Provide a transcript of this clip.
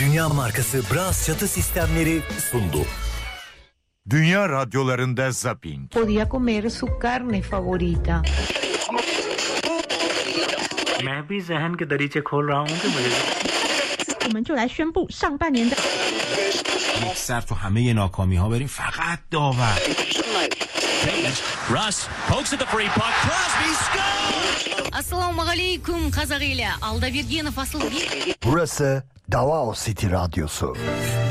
dünya markası Bras çatı sistemleri sundu. Dünya radyolarında zapping. Podía comer su carne favorita. मैं भी जहन के दरीचे खोल रहा हूँ कि मुझे 我们就来宣布上半年的 سر تو همه ناکامی ها بریم فقط داور. Russ pokes at the free puck. Crosby scores. Assalamualaikum Kazakıyla Aldavергенов Asılbek. Burası Davao City Radyosu.